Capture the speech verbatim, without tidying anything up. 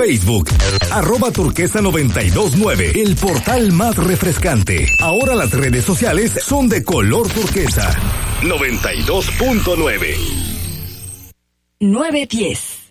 Facebook, arroba turquesa noventa y dos nueve, el portal más refrescante. Ahora las redes sociales son de color turquesa. noventa y dos punto nueve. nueve diez.